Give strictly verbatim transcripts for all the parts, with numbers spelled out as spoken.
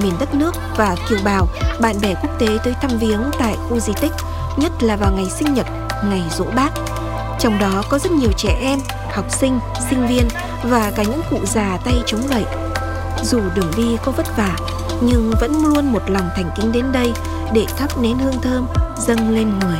miền đất nước và kiều bào, bạn bè quốc tế tới thăm viếng tại khu di tích, nhất là vào ngày sinh nhật, ngày giỗ Bác. Trong đó có rất nhiều trẻ em, học sinh, sinh viên và cả những cụ già tay chống gậy. Dù đường đi có vất vả, nhưng vẫn luôn một lòng thành kính đến đây để thắp nén hương thơm dâng lên người.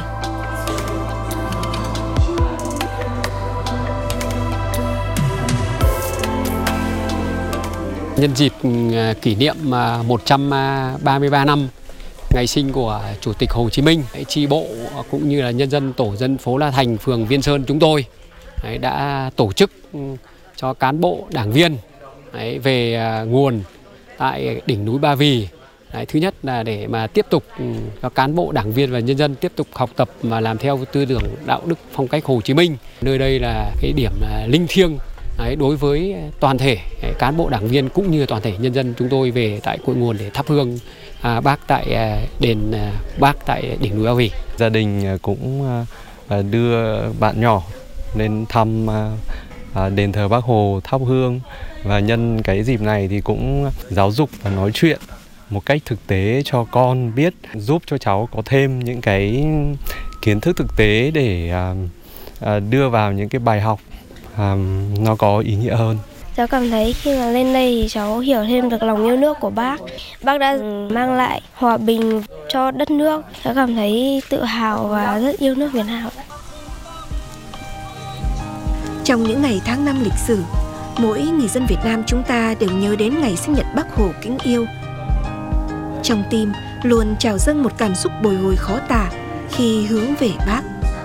Nhân dịp kỷ niệm một trăm ba mươi ba năm ngày sinh của Chủ tịch Hồ Chí Minh, chi bộ cũng như là nhân dân tổ dân phố La Thành, phường Viên Sơn chúng tôi đã tổ chức cho cán bộ đảng viên về nguồn tại đỉnh núi Ba Vì. Thứ nhất là để mà tiếp tục cho cán bộ đảng viên và nhân dân tiếp tục học tập và làm theo tư tưởng đạo đức phong cách Hồ Chí Minh. Nơi đây là cái điểm linh thiêng đối với toàn thể cán bộ đảng viên cũng như toàn thể nhân dân chúng tôi về tại cội nguồn để thắp hương à, Bác tại đền Bác tại đỉnh núi Ba Vì. Gia đình cũng đưa bạn nhỏ lên thăm đền thờ Bác Hồ, thắp hương, và nhân cái dịp này thì cũng giáo dục và nói chuyện một cách thực tế cho con biết, giúp cho cháu có thêm những cái kiến thức thực tế để đưa vào những cái bài học À, nó có ý nghĩa hơn. Cháu cảm thấy khi mà lên đây thì cháu hiểu thêm được lòng yêu nước của Bác. Bác đã mang lại hòa bình cho đất nước. Cháu cảm thấy tự hào và rất yêu nước Việt Nam. Trong những ngày tháng năm lịch sử, mỗi người dân Việt Nam chúng ta đều nhớ đến ngày sinh nhật Bác Hồ kính yêu. Trong tim luôn trào dâng một cảm xúc bồi hồi khó tả khi hướng về Bác.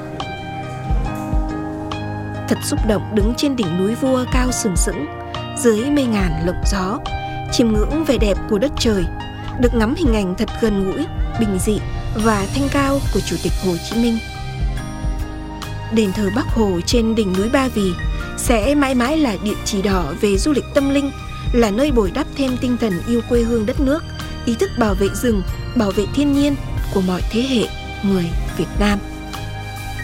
Thật xúc động đứng trên đỉnh núi Vua cao sừng sững, dưới mây ngàn lộng gió, chiêm ngưỡng vẻ đẹp của đất trời, được ngắm hình ảnh thật gần gũi, bình dị và thanh cao của Chủ tịch Hồ Chí Minh. Đền thờ Bác Hồ trên đỉnh núi Ba Vì sẽ mãi mãi là địa chỉ đỏ về du lịch tâm linh, là nơi bồi đắp thêm tinh thần yêu quê hương đất nước, ý thức bảo vệ rừng, bảo vệ thiên nhiên của mọi thế hệ người Việt Nam.